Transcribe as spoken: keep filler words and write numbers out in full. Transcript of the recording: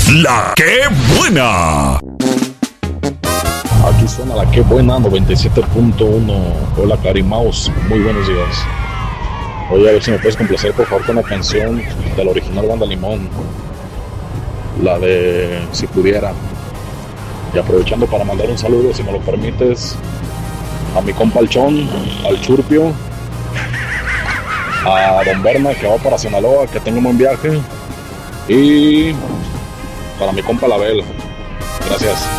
La que buena. Aquí suena la que buena noventa y siete punto uno. Hola Cari Mouse, muy buenos días. Oye, a ver si me puedes complacer por favor con la canción de la original Banda Limón, la de Si Pudiera. Y aprovechando para mandar un saludo, si me lo permites, a mi compa el Chon, al Churpio, a Don Berna que va para Sinaloa, que tenga un buen viaje, y para mi compa la Bel. Gracias.